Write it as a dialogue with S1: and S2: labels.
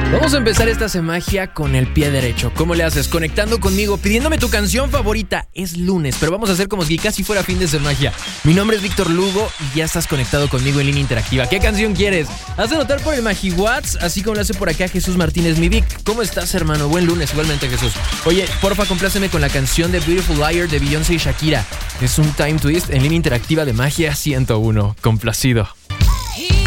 S1: Vamos a empezar esta semagia con el pie derecho. ¿Cómo le haces? Conectando conmigo, pidiéndome tu canción favorita. Es lunes, pero vamos a hacer como si casi fuera fin de semagia. Mi nombre es Víctor Lugo y ya estás conectado conmigo en línea interactiva. ¿Qué canción quieres? Haz de notar por el MagiWhat's, así como lo hace por acá Jesús Martínez. Mi Vic, ¿cómo estás, hermano? Buen lunes, igualmente, Jesús. Oye, porfa, compláceme con la canción de Beautiful Liar de Beyoncé y Shakira. Es un time twist en línea interactiva de Magia 101. Complacido.